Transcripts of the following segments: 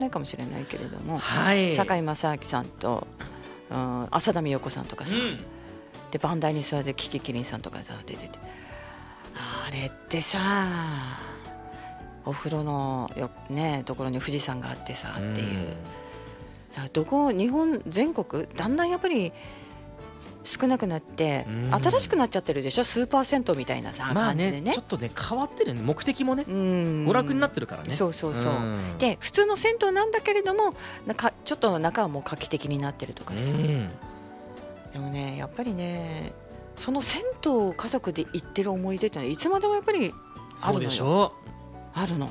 ないかもしれないけれども、 はい、 堺正明さんと、浅田美代子さんとかさ、でバンダイに座ってキキキリンさんとかさ出てて、あれってさお風呂のところに富士山があってさっていう、さ日本全国だんだんやっぱり少なくなって新しくなっちゃってるでしょ、スーパー銭湯みたいなさ、感じでね、 ちょっとね変わってるね、目的もね娯楽になってるからね。 そうで普通の銭湯なんだけれどもちょっと中はもう画期的になってるとかさ、でもねやっぱりねその銭湯を家族で行ってる思い出ってのはいつまでもやっぱりあるのよ。 そうでしょう。 あるの。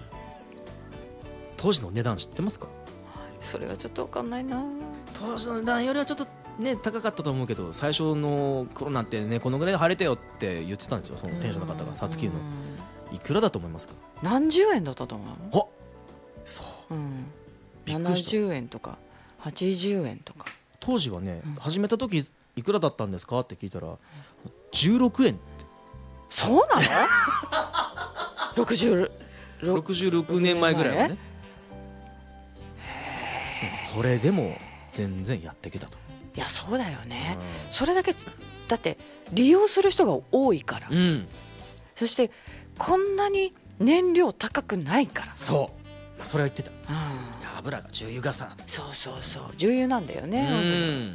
当時の値段知ってますか？ それはちょっと分かんないな。 当時の値段よりはちょっとね高かったと思うけど、最初の頃なんてねこのぐらいで入れてよって言ってたんですよ、その店主の方が。さつき湯のいくらだと思いますか？ 何十円だったと思う。 あ、そう、 70円とか80円とか。 当時はね、始めた時いくらだったんですかって聞いたら16円って。 そうなの 66年前ぐらいはね。それでも全然やっていけたと。 いやそうだよね、それだけだって利用する人が多いから、そしてこんなに燃料高くないから。 そう、それは言ってた、油が重油がさ、 そう重油なんだよね。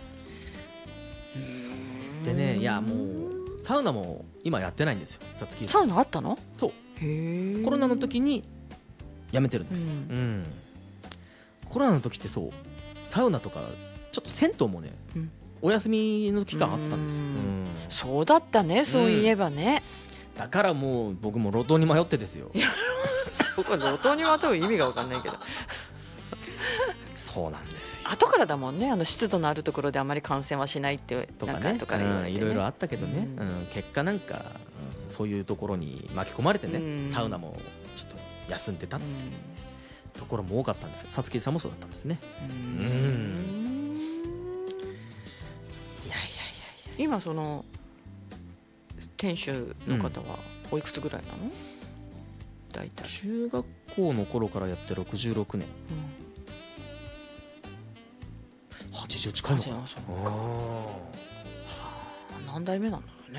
でね、いやもうサウナも今やってないんですよ、さつき。 サウナあったの？ そう、コロナの時にやめてるんです、コロナの時ってそうサウナとかちょっと銭湯もね、お休みの期間あったんですよ。 そうだったね、そういえばね。 だからもう僕も路頭に迷ってですよ。 そこ路頭に迷う意味が分かんないけどそうなんですよ。 後からだもんね、湿度のあるところであまり感染はしないってとかね、いろいろあったけどね、結果なんかそういうところに巻き込まれてね、サウナもちょっと休んでたってところも多かったんですけど、さつきさんもそうだったんですね。 今その店主の方はおいくつぐらいなの？大体中学校の頃からやって66年、80近いのかな。 何代目なんだろうね。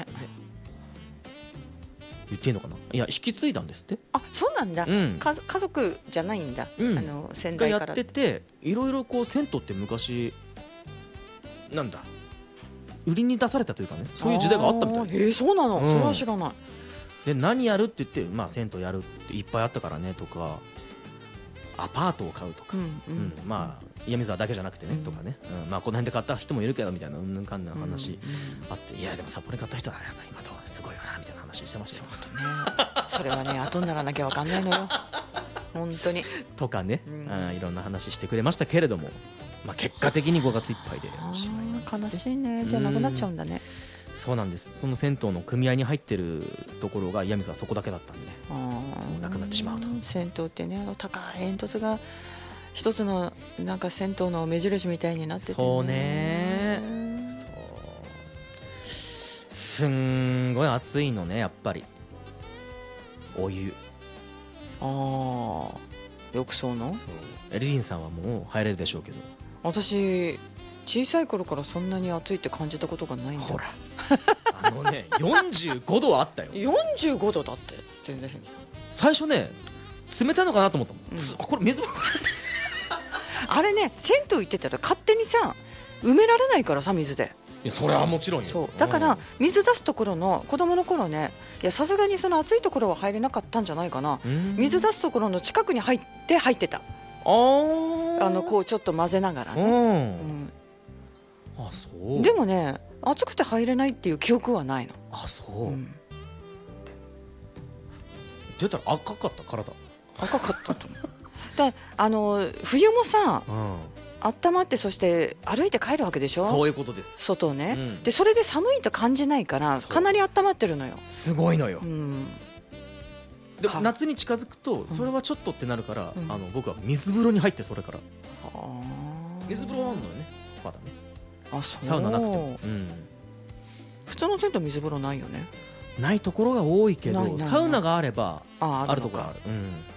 言っていいのかな。いや引き継いだんですって。 あ、そうなんだ、家族じゃないんだ、先代からやってて、いろいろこう銭湯って昔なんだ売りに出されたというかね、そういう時代があったみたいです。 そうなの、それは知らない。 で何やるって言って、銭湯やるっていっぱいあったからねとか、アパートを買うとか、岩見沢だけじゃなくてね、とかね、この辺で買った人もいるけどみたいなうんぬんかんぬん話あって、いやでも札幌に買った人はやっぱり今どうすごいよなみたいな話してましたよ。 それはね後にならなきゃ分かんないのよ本当に。 とかね、いろんな話してくれましたけれども、結果的に5月いっぱいでおしまいなんですね。 悲しいね。じゃあなくなっちゃうんだね。 そうなんです。その銭湯の組合に入ってるところが岩見沢そこだけだったんで、なくなってしまうと。 銭湯ってね、高い煙突が一つのなんか銭湯の目印みたいになってて、 そうね、そうすんごい暑いのね、やっぱりお湯。 浴槽の。 エリリンさんはもう入れるでしょうけど、 私小さい頃からそんなに暑いって感じたことがないんだ。 ほら45度はあったよ。 45度だって全然平気だ。 最初ね冷たいのかなと思ったもん、これ水風呂あれね、銭湯行ってたら勝手にさ埋められないからさ、水で。 いやそれはもちろんよ。 そうだから水出すところの子供の頃ね、いやさすがにその暑いところは入れなかったんじゃないかな。水出すところの近くに入ってた。こうちょっと混ぜながらね。 そうでもね、暑くて入れないっていう記憶はないの。 そう、出たら赤かった。体赤かったと思う。冬もさ、温まって、そして歩いて帰るわけでしょ。 そういうことです。 外をね、でそれで寒いと感じないからかなり温まってるのよ。 すごいのよ。でも夏に近づくとそれはちょっとってなるから、僕は水風呂に入って、それから水風呂あるのよね、まだね。サウナなくても、 普通の銭湯水風呂ないよね。 ないところが多いけど、サウナがあればあるところある。